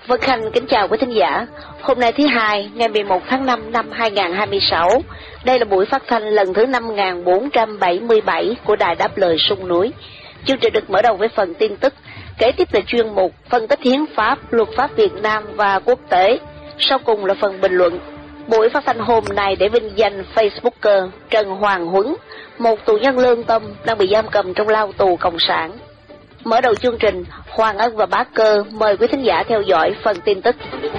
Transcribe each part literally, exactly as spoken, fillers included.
Vân Khanh kính chào quý thính giả. Hôm nay thứ hai, ngày mười một tháng năm năm hai nghìn không trăm hai mươi sáu, đây là buổi phát thanh lần thứ năm nghìn bốn trăm bảy mươi bảy của Đài Đáp Lời Sông Núi. Chương trình được mở đầu với phần tin tức, kế tiếp là chuyên mục phân tích hiến pháp, luật pháp Việt Nam và quốc tế. Sau cùng là phần bình luận. Buổi phát thanh hôm nay để vinh danh Facebooker Trần Hoàng Huấn, một tù nhân lương tâm đang bị giam cầm trong lao tù cộng sản. Mở đầu chương trình, Hoàng Ân và Bá Cơ mời quý thính giả theo dõi phần tin tức.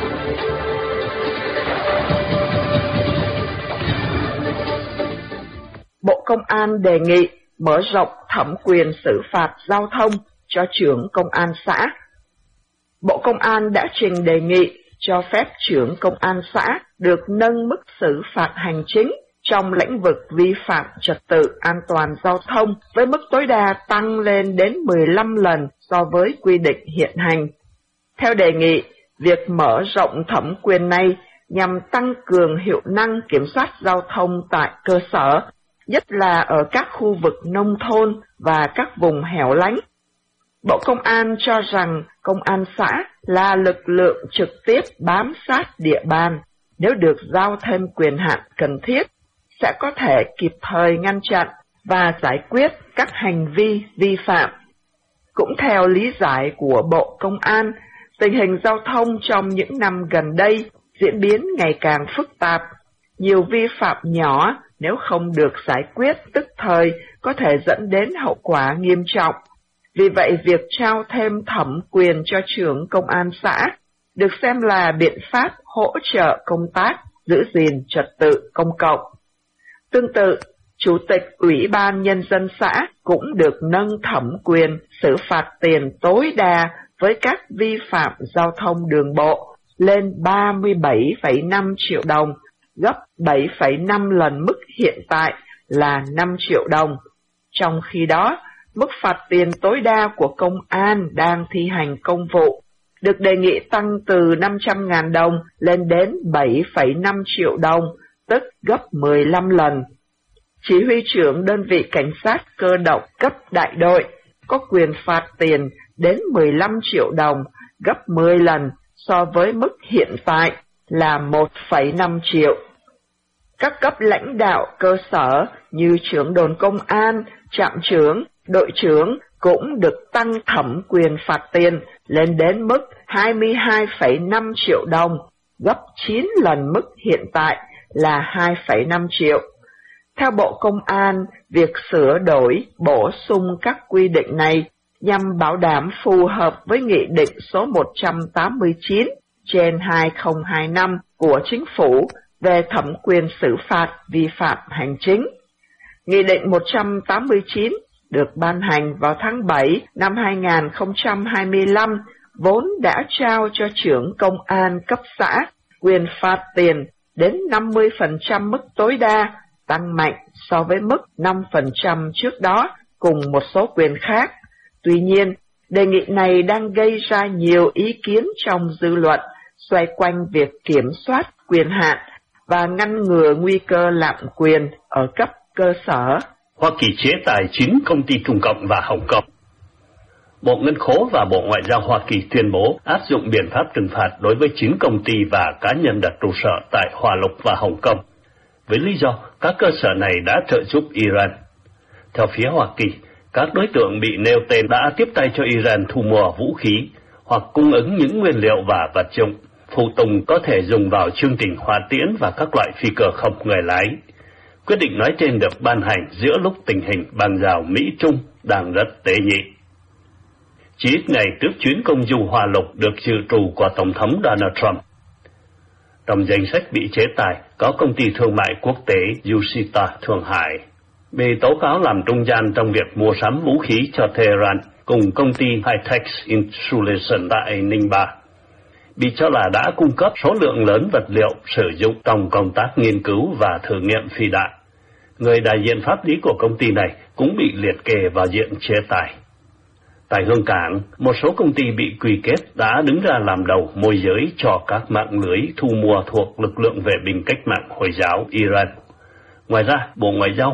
Bộ Công an đề nghị mở rộng thẩm quyền xử phạt giao thông cho trưởng công an xã. Bộ Công an đã trình đề nghị cho phép trưởng công an xã được nâng mức xử phạt hành chính trong lĩnh vực vi phạm trật tự an toàn giao thông với mức tối đa tăng lên đến mười lăm lần so với quy định hiện hành. Theo đề nghị, việc mở rộng thẩm quyền này nhằm tăng cường hiệu năng kiểm soát giao thông tại cơ sở, nhất là ở các khu vực nông thôn và các vùng hẻo lánh. Bộ Công an cho rằng công an xã là lực lượng trực tiếp bám sát địa bàn, nếu được giao thêm quyền hạn cần thiết, sẽ có thể kịp thời ngăn chặn và giải quyết các hành vi vi phạm. Cũng theo lý giải của Bộ Công an, tình hình giao thông trong những năm gần đây diễn biến ngày càng phức tạp. Nhiều vi phạm nhỏ nếu không được giải quyết tức thời có thể dẫn đến hậu quả nghiêm trọng. Vì vậy, việc trao thêm thẩm quyền cho trưởng công an xã được xem là biện pháp hỗ trợ công tác giữ gìn trật tự công cộng. Tương tự, Chủ tịch Ủy ban Nhân dân xã cũng được nâng thẩm quyền xử phạt tiền tối đa với các vi phạm giao thông đường bộ lên ba mươi bảy phẩy năm triệu đồng, gấp bảy phẩy năm lần mức hiện tại là năm triệu đồng. Trong khi đó, mức phạt tiền tối đa của công an đang thi hành công vụ được đề nghị tăng từ năm trăm nghìn đồng lên đến bảy phẩy năm triệu đồng, tức gấp mười lăm lần. Chỉ huy trưởng đơn vị cảnh sát cơ động cấp đại đội có quyền phạt tiền đến mười lăm triệu đồng, gấp mười lần so với mức hiện tại là một phẩy năm triệu. Các cấp lãnh đạo cơ sở như trưởng đồn công an, trạm trưởng, đội trưởng cũng được tăng thẩm quyền phạt tiền lên đến mức hai mươi hai phẩy năm triệu đồng, gấp chín lần mức hiện tại là hai phẩy năm triệu. Theo Bộ Công an, việc sửa đổi, bổ sung các quy định này nhằm bảo đảm phù hợp với Nghị định số một trăm tám mươi chín trên hai nghìn không trăm hai mươi lăm của Chính phủ về thẩm quyền xử phạt vi phạm hành chính. Nghị định một trăm tám mươi chín được ban hành vào tháng bảy năm hai nghìn không trăm hai mươi lăm vốn đã trao cho trưởng công an cấp xã quyền phạt tiền đến năm mươi phần trăm mức tối đa, tăng mạnh so với mức năm phần trăm trước đó cùng một số quyền khác. Tuy nhiên, đề nghị này đang gây ra nhiều ý kiến trong dư luận xoay quanh việc kiểm soát quyền hạn và ngăn ngừa nguy cơ lạm quyền ở cấp cơ sở. Hoa Kỳ chế tài chín công ty Trung Cộng và Hồng Kông. Bộ Ngân khố và Bộ Ngoại giao Hoa Kỳ tuyên bố áp dụng biện pháp trừng phạt đối với chín công ty và cá nhân đặt trụ sở tại Hòa Lục và Hồng Kông, với lý do các cơ sở này đã trợ giúp Iran. Theo phía Hoa Kỳ, các đối tượng bị nêu tên đã tiếp tay cho Iran thu mua vũ khí hoặc cung ứng những nguyên liệu và vật dụng, phụ tùng có thể dùng vào chương trình hỏa tiễn và các loại phi cơ không người lái. Quyết định nói trên được ban hành giữa lúc tình hình bang giao Mỹ-Trung đang rất tế nhị. Chỉ ít ngày trước chuyến công du Hòa Lục được dự trù của Tổng thống Donald Trump. Trong danh sách bị chế tài có công ty thương mại quốc tế Yusita Thượng Hải, bị tố cáo làm trung gian trong việc mua sắm vũ khí cho Tehran cùng công ty Hightex Insulation tại Ninh Ba, bị cho là đã cung cấp số lượng lớn vật liệu sử dụng trong công tác nghiên cứu và thử nghiệm phi đạn. Người đại diện pháp lý của công ty này cũng bị liệt kê vào diện chế tài. Tại Hương Cảng, một số công ty bị quy kết đã đứng ra làm đầu môi giới cho các mạng lưới thu mua thuộc lực lượng vệ binh cách mạng Hồi giáo Iran. Ngoài ra, Bộ Ngoại giao